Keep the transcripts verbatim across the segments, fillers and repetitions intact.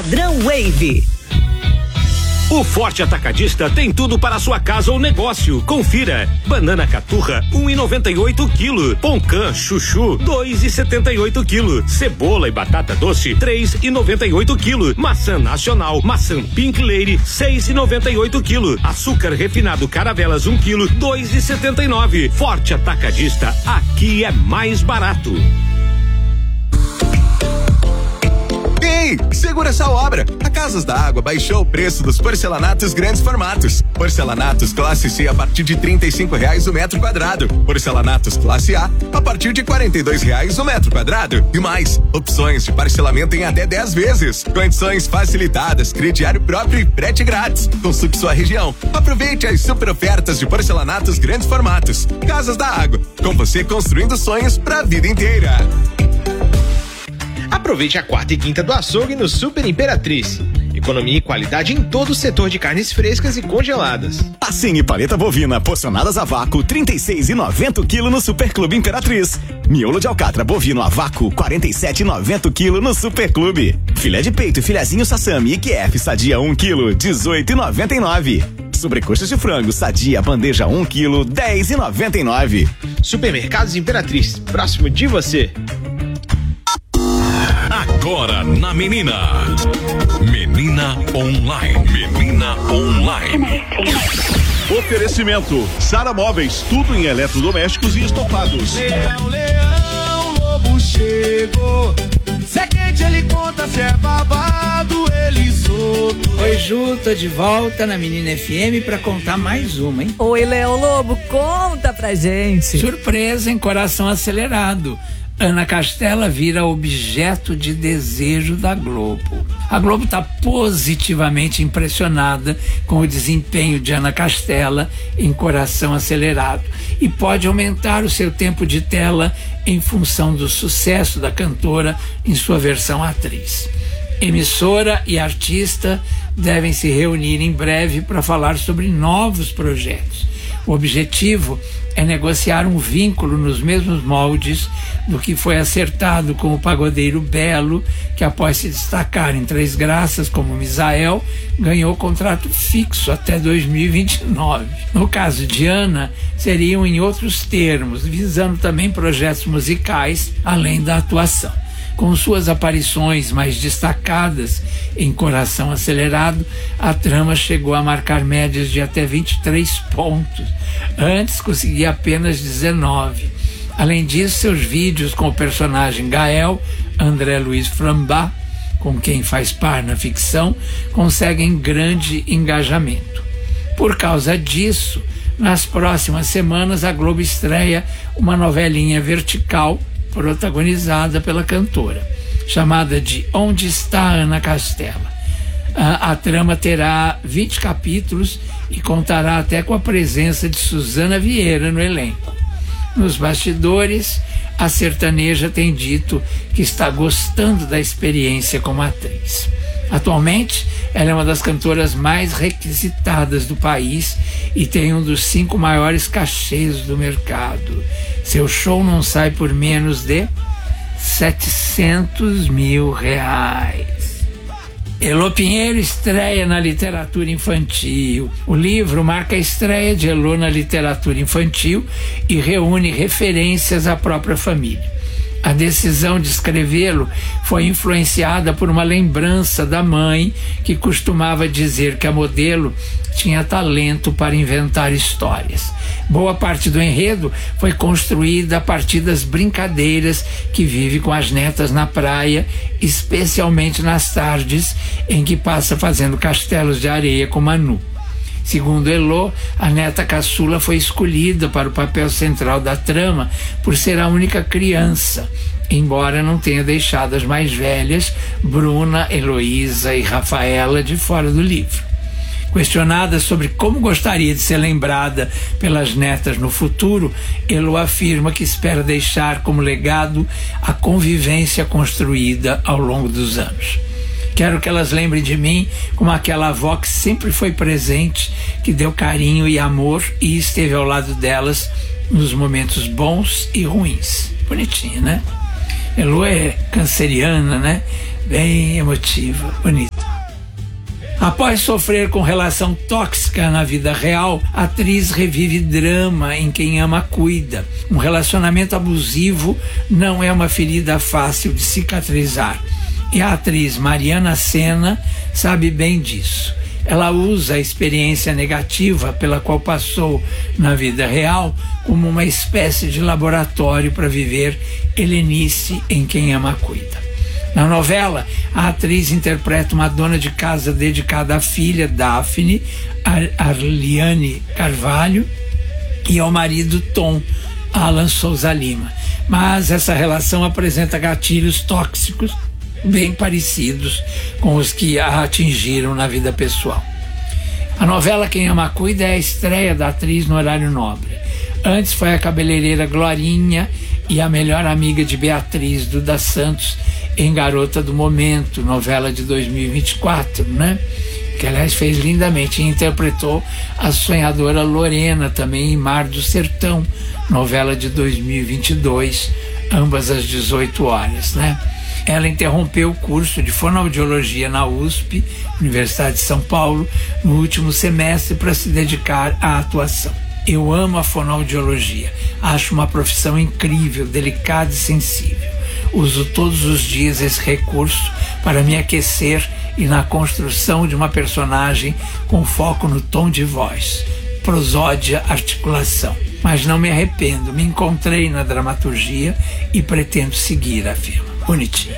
Padrão Wave. O Forte Atacadista tem tudo para a sua casa ou negócio. Confira: banana caturra um e noventa e oito quilo, poncã chuchu dois e setenta e oito quilo, cebola e batata doce três e noventa e oito quilo, maçã nacional, maçã Pink Lady seis e noventa e oito quilo, açúcar refinado Caravelas um quilo dois e setenta e nove. Forte Atacadista, aqui é mais barato. Ei, segura essa obra! A Casas da Água baixou o preço dos porcelanatos grandes formatos. Porcelanatos classe C a partir de trinta e cinco reais o metro quadrado. Porcelanatos classe A a partir de quarenta e dois reais o metro quadrado. E mais, opções de parcelamento em até dez vezes. Condições facilitadas, crediário próprio e frete grátis. Consulte sua região. Aproveite as super ofertas de porcelanatos grandes formatos. Casas da Água, com você construindo sonhos pra vida inteira. Aproveite a quarta e quinta do açougue no Super Imperatriz. Economia e qualidade em todo o setor de carnes frescas e congeladas. Assim e paleta bovina porcionadas a vácuo trinta e seis e noventa o quilo no Super Clube Imperatriz. Miolo de alcatra bovino a vácuo quarenta e sete e noventa o quilo no Super Clube. Filé de peito e filezinho Sassami e Q F Sadia um quilo dezoito e noventa e nove. Sobrecoxas de frango Sadia bandeja um quilo dez e noventa e nove. Supermercados Imperatriz, próximo de você. Agora na Menina. Menina Online. Menina Online. Oferecimento: Sara Móveis, tudo em eletrodomésticos e estofados. Leão, leão, lobo chegou. Se é quente ele conta, se é babado ele solto. Oi, Ju, tô de volta na Menina F M pra contar mais uma, hein? Oi, Leão Lobo, conta pra gente. Surpresa em Coração Acelerado. Ana Castela vira objeto de desejo da Globo. A Globo está positivamente impressionada com o desempenho de Ana Castela em Coração Acelerado e pode aumentar o seu tempo de tela em função do sucesso da cantora em sua versão atriz. Emissora e artista devem se reunir em breve para falar sobre novos projetos. O objetivo é negociar um vínculo nos mesmos moldes do que foi acertado com o pagodeiro Belo, que após se destacar em Três Graças como Misael, ganhou contrato fixo até dois mil e vinte e nove. No caso de Ana, seriam em outros termos, visando também projetos musicais, além da atuação. Com suas aparições mais destacadas em Coração Acelerado, a trama chegou a marcar médias de até vinte e três pontos. Antes conseguia apenas dezenove. Além disso, seus vídeos com o personagem Gael, André Luiz Frambach, com quem faz par na ficção, conseguem grande engajamento. Por causa disso, nas próximas semanas a Globo estreia uma novelinha vertical protagonizada pela cantora, chamada de Onde Está Ana Castela. A, a trama terá vinte capítulos e contará até com a presença de Suzana Vieira no elenco. Nos bastidores, a sertaneja tem dito que está gostando da experiência como atriz. Atualmente, ela é uma das cantoras mais requisitadas do país e tem um dos cinco maiores cachês do mercado. Seu show não sai por menos de setecentos mil reais. Elô Pinheiro estreia na literatura infantil. O livro marca a estreia de Elô na literatura infantil e reúne referências à própria família. A decisão de escrevê-lo foi influenciada por uma lembrança da mãe, que costumava dizer que a modelo tinha talento para inventar histórias. Boa parte do enredo foi construída a partir das brincadeiras que vive com as netas na praia, especialmente nas tardes em que passa fazendo castelos de areia com Manu. Segundo Elô, a neta caçula foi escolhida para o papel central da trama por ser a única criança, embora não tenha deixado as mais velhas, Bruna, Heloísa e Rafaela, de fora do livro. Questionada sobre como gostaria de ser lembrada pelas netas no futuro, Elô afirma que espera deixar como legado a convivência construída ao longo dos anos. Quero que elas lembrem de mim como aquela avó que sempre foi presente, que deu carinho e amor e esteve ao lado delas nos momentos bons e ruins. Bonitinho, né? Elô é canceriana, né? bem emotiva, bonita. Após sofrer com relação tóxica na vida real, a atriz revive drama em Quem Ama Cuida. Um relacionamento abusivo não é uma ferida fácil de cicatrizar. E a atriz Mariana Senna sabe bem disso. Ela usa a experiência negativa pela qual passou na vida real como uma espécie de laboratório para viver Helenice em Quem Ama Cuida. Na novela, a atriz interpreta uma dona de casa dedicada à filha, Daphne, Ar Arliane Carvalho, e ao marido, Tom, Alan Souza Lima. Mas essa relação apresenta gatilhos tóxicos bem parecidos com os que a atingiram na vida pessoal. A novela Quem Ama Cuida é a estreia da atriz no horário nobre. Antes foi a cabeleireira Glorinha e a melhor amiga de Beatriz, Duda Santos, em Garota do Momento, novela de dois mil e vinte e quatro, né? Que, aliás, fez lindamente e interpretou a sonhadora Lorena também em Mar do Sertão, novela de dois mil e vinte e dois, ambas às dezoito horas, né? Ela interrompeu o curso de fonoaudiologia na U S P, Universidade de São Paulo, no último semestre para se dedicar à atuação. Eu amo a fonoaudiologia, acho uma profissão incrível, delicada e sensível. Uso todos os dias esse recurso para me aquecer e na construção de uma personagem com foco no tom de voz, prosódia, articulação. Mas não me arrependo, me encontrei na dramaturgia e pretendo seguir, afirma. Bonitinho.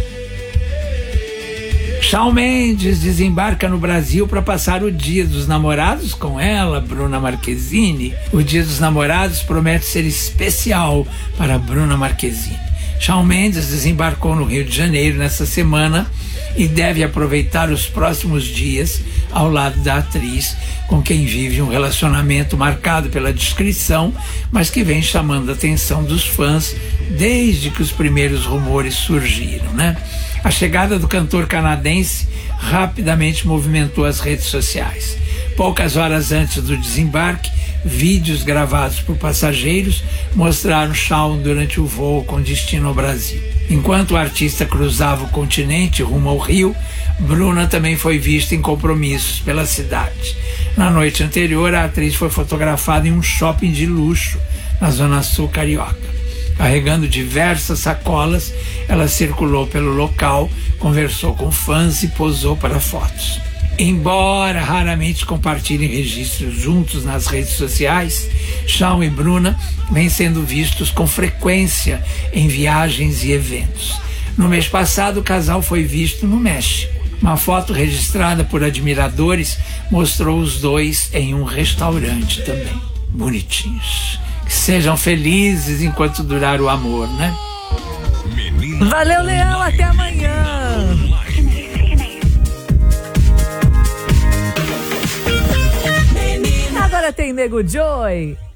Shawn Mendes desembarca no Brasil para passar o Dia dos Namorados com ela, Bruna Marquezine. O Dia dos Namorados promete ser especial para Bruna Marquezine. Shawn Mendes desembarcou no Rio de Janeiro nessa semana e deve aproveitar os próximos dias ao lado da atriz, com quem vive um relacionamento marcado pela discrição, mas que vem chamando a atenção dos fãs desde que os primeiros rumores surgiram, né? A chegada do cantor canadense rapidamente movimentou as redes sociais. Poucas horas antes do desembarque, vídeos gravados por passageiros mostraram Shawn durante o voo com destino ao Brasil. Enquanto o artista cruzava o continente rumo ao Rio, Bruna também foi vista em compromissos pela cidade. Na noite anterior, a atriz foi fotografada em um shopping de luxo na Zona Sul carioca. Carregando diversas sacolas, ela circulou pelo local, conversou com fãs e posou para fotos. Embora raramente compartilhem registros juntos nas redes sociais, Shawn e Bruna vêm sendo vistos com frequência em viagens e eventos. No mês passado, o casal foi visto no México. Uma foto registrada por admiradores mostrou os dois em um restaurante também. Bonitinhos. Que sejam felizes enquanto durar o amor, né? Menina Valeu, Leão. Online. Até amanhã. Agora tem Nego Joy.